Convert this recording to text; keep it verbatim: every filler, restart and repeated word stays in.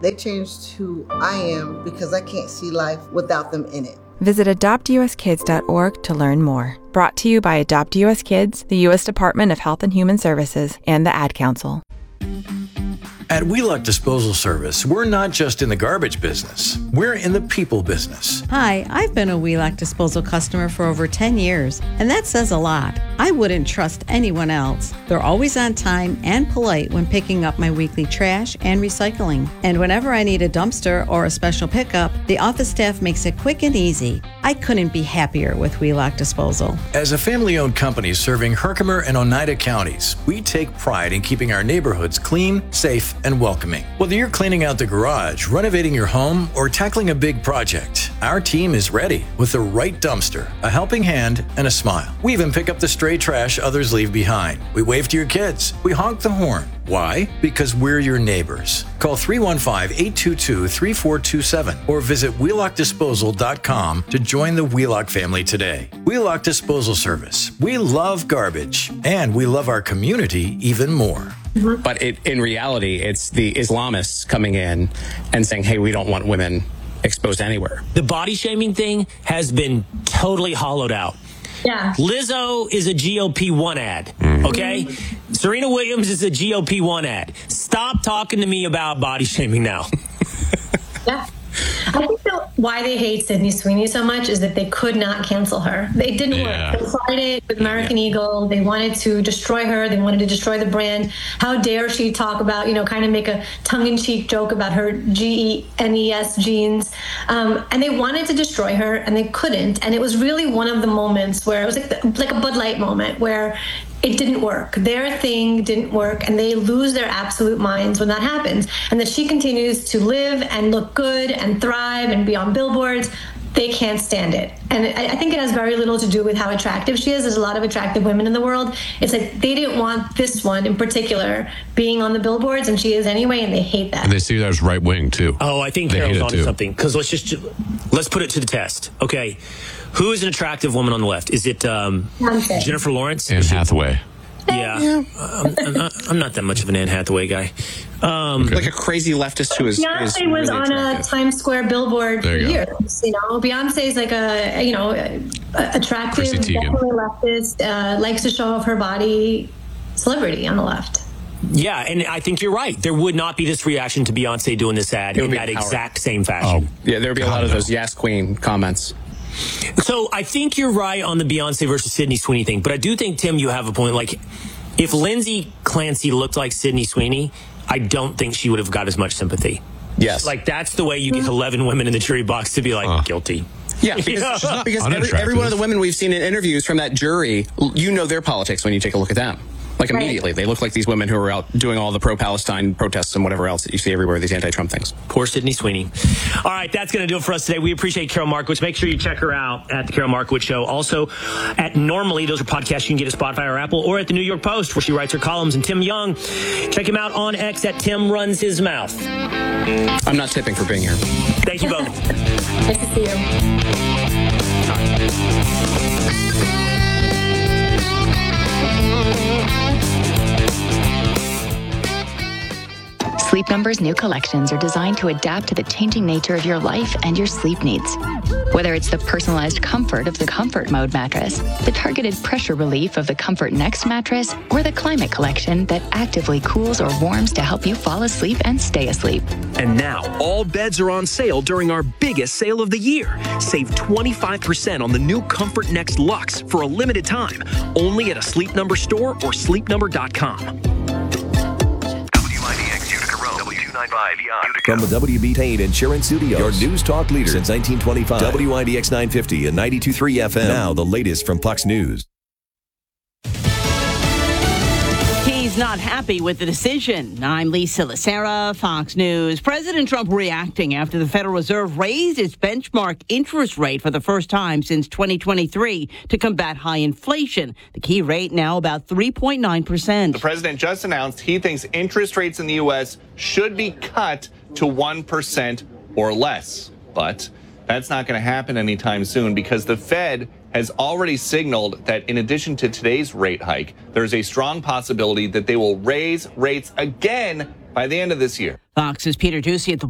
They changed who I am because I can't see life without them in it. Visit adopt u s kids dot org to learn more. Brought to you by Adopt U S Kids, the U S Department of Health and Human Services, and the Ad Council. At Wheelock Disposal Service, we're not just in the garbage business. We're in the people business. Hi, I've been a Wheelock Disposal customer for over ten years, and that says a lot. I wouldn't trust anyone else. They're always on time and polite when picking up my weekly trash and recycling. And whenever I need a dumpster or a special pickup, the office staff makes it quick and easy. I couldn't be happier with Wheelock Disposal. As a family-owned company serving Herkimer and Oneida counties, we take pride in keeping our neighborhoods clean, safe, and welcoming. Whether you're cleaning out the garage, renovating your home, or tackling a big project, our team is ready with the right dumpster, a helping hand, and a smile. We even pick up the stray trash others leave behind. We wave to your kids. We honk the horn. Why? Because we're your neighbors. Call three one five, eight two two, three four two seven or visit wheelock disposal dot com to join the Wheelock family today. Wheelock Disposal Service. We love garbage, and we love our community even more. But it, in reality, it's the Islamists coming in and saying, hey, we don't want women exposed anywhere. The body shaming thing has been totally hollowed out. Yeah. Lizzo is a G O P one ad, okay? Mm-hmm. Serena Williams is a G O P one ad. Stop talking to me about body shaming now. Yeah. I think that why they hate Sydney Sweeney so much is that they could not cancel her. It didn't yeah. work. They tried it with American yeah. Eagle. They wanted to destroy her. They wanted to destroy the brand. How dare she talk about, you know, kind of make a tongue-in-cheek joke about her G E N E S jeans. Um, and they wanted to destroy her, and they couldn't. And it was really one of the moments where it was like, the, like a Bud Light moment where it didn't work. Their thing didn't work, and they lose their absolute minds when that happens. And that she continues to live and look good and thrive and be on billboards. They can't stand it. And I think it has very little to do with how attractive she is. There's a lot of attractive women in the world. It's like they didn't want this one in particular being on the billboards, and she is anyway, and they hate that. And they see that as right wing too. Oh, I think they Carol's onto something. Because let's just let's put it to the test. Okay, who is an attractive woman on the left? Is it um, Jennifer Lawrence? Anne Hathaway. Yeah, yeah. I'm, I'm, not, I'm not that much of an Anne Hathaway guy. Um, like a crazy leftist who is. Beyonce is was really on attractive. a Times Square billboard for years. You know, Beyonce's like a you know attractive, definitely leftist, uh, likes to show off her body, celebrity on the left. Yeah, and I think you're right. There would not be this reaction to Beyonce doing this ad in that power. exact same fashion. Oh, yeah, there would be a lot of those yes queen comments. So I think you're right on the Beyonce versus Sydney Sweeney thing, but I do think, Tim, you have a point. Like, if Lindsay Clancy looked like Sydney Sweeney, I don't think she would have got as much sympathy. Yes. Like, that's the way you get eleven women in the jury box to be like, uh. guilty. Yeah, because, because every, every one of the women we've seen in interviews from that jury, you know their politics when you take a look at them. Like, immediately. Right. They look like these women who are out doing all the pro-Palestine protests and whatever else that you see everywhere, these anti-Trump things. Poor Sydney Sweeney. All right, that's going to do it for us today. We appreciate Carol Markowitz. Make sure you check her out at The Carol Markowitz Show. Also, at Normally, those are podcasts you can get at Spotify or Apple, or at The New York Post, where she writes her columns. And Tim Young, check him out on X at Tim Runs His Mouth. I'm not tipping for being here. Thank you both. Nice to see you. Sleep Number's new collections are designed to adapt to the changing nature of your life and your sleep needs. Whether it's the personalized comfort of the Comfort Mode mattress, the targeted pressure relief of the Comfort Next mattress, or the Climate Collection that actively cools or warms to help you fall asleep and stay asleep. And now, all beds are on sale during our biggest sale of the year. Save twenty-five percent on the new Comfort Next Luxe for a limited time, only at a Sleep Number store or sleep number dot com. From the W B Tain Insurance Studios, your news talk leader since nineteen twenty-five. W I D X nine fifty and ninety-two point three F M. Now the latest from Fox News. He's not happy with the decision. I'm Lisa Lacera, Fox News. President Trump reacting after the Federal Reserve raised its benchmark interest rate for the first time since twenty twenty-three to combat high inflation. The key rate now about three point nine percent. The president just announced he thinks interest rates in the U S should be cut to one percent or less. But that's not going to happen anytime soon because the Fed has already signaled that in addition to today's rate hike, there's a strong possibility that they will raise rates again by the end of this year. Fox's Peter Doocy at the